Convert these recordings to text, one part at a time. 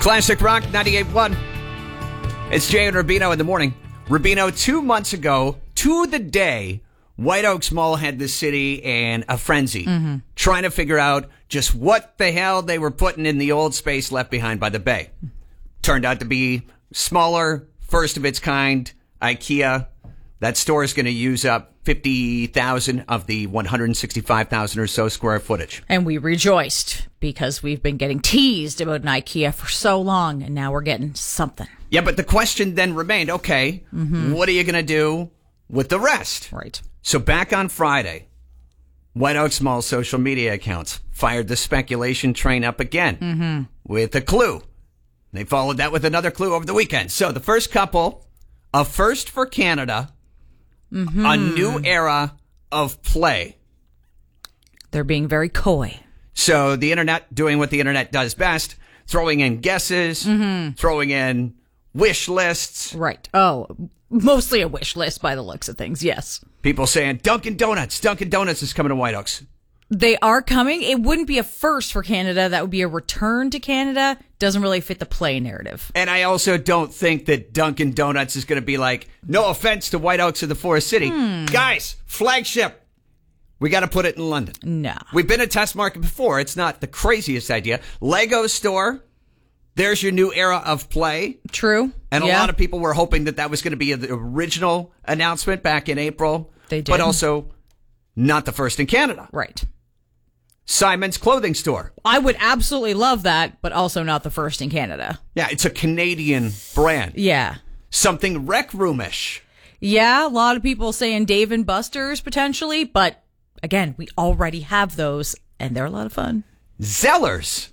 Classic Rock 98.1. It's Jay and Rubino in the morning. Rubino, 2 months ago, to the day, White Oaks Mall had the city in a frenzy, trying to figure out just what the hell they were putting in the old space left behind by the bay. Turned out to be smaller, first of its kind, IKEA. That store is going to use up 50,000 of the 165,000 or so square footage. And we rejoiced because we've been getting teased about an IKEA for so long, and now we're getting something. Yeah, but the question then remained, okay, what are you going to do with the rest? Right. So back on Friday, White Oaks Mall's social media accounts fired the speculation train up again with a clue. They followed that with another clue over the weekend. So the first couple, a first for Canada, a new era of play. They're being very coy. So the internet doing what the internet does best, throwing in guesses, throwing in wish lists. Right. Oh, mostly a wish list by the looks of things, yes. People saying Dunkin' Donuts. Dunkin' Donuts is coming to White Oaks. They are coming. It wouldn't be a first for Canada. That would be a return to Canada. Doesn't really fit the play narrative. And I also don't think that Dunkin' Donuts is going to be like, no offense to White Oaks or the Forest City. Guys, flagship. We got to put it in London. No. We've been a test market before. It's not the craziest idea. Lego store. There's your new era of play. True. And a lot of people were hoping that was going to be the original announcement back in April. They did. But also not the first in Canada. Right. Simon's clothing store. I would absolutely love that, but also not the first in Canada. Yeah, it's a Canadian brand. Yeah. Something Rec Room-ish. Yeah, a lot of people saying Dave and Buster's potentially, but again, we already have those, and they're a lot of fun. Zellers.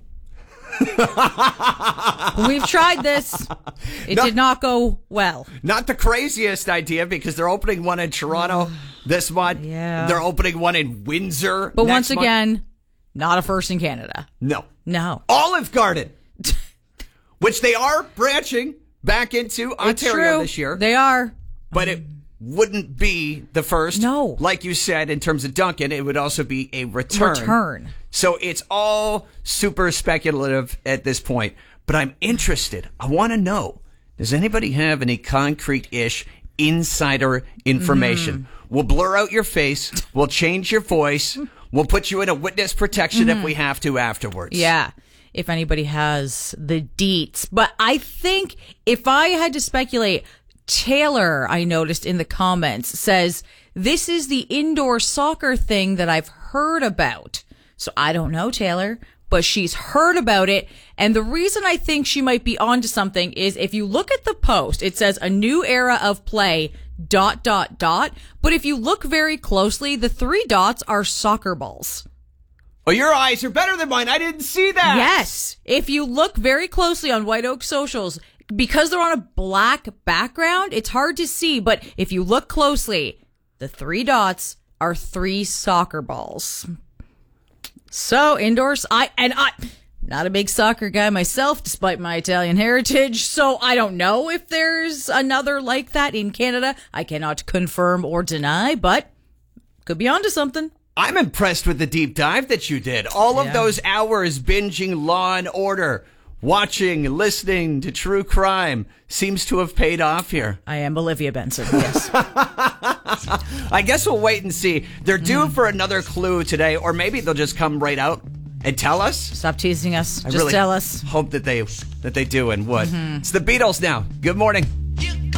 We've tried this. It did not go well. Not the craziest idea because they're opening one in Toronto this month. Yeah. They're opening one in Windsor But next once month. again, not a first in Canada. No. Olive Garden, which they are branching back into Ontario this year. They are. But it wouldn't be the first. No. Like you said, in terms of Dunkin', it would also be a return. So it's all super speculative at this point. But I'm interested. I want to know, does anybody have any concrete-ish insider information? We'll blur out your face. We'll change your voice. We'll put you in a witness protection if we have to afterwards. Yeah. If anybody has the deets. But I think if I had to speculate, Taylor, I noticed in the comments, says, this is the indoor soccer thing that I've heard about. So I don't know, Taylor, but she's heard about it. And the reason I think she might be onto something is if you look at the post, it says a new era of play, ... But if you look very closely, the 3 dots are soccer balls. Oh, your eyes are better than mine. I didn't see that. Yes. If you look very closely on White Oak socials, because they're on a black background, it's hard to see. But if you look closely, the 3 dots are 3 soccer balls. So indoors, I'm not a big soccer guy myself, despite my Italian heritage. So I don't know if there's another like that in Canada. I cannot confirm or deny, but could be onto something. I'm impressed with the deep dive that you did. All of those hours binging Law and Order, watching, listening to true crime seems to have paid off here. I am Olivia Benson, yes. I guess we'll wait and see. They're due for another clue today, or maybe they'll just come right out and tell us. Stop teasing us. I Just really tell us. hope that they do and would. It's the Beatles now. Good morning.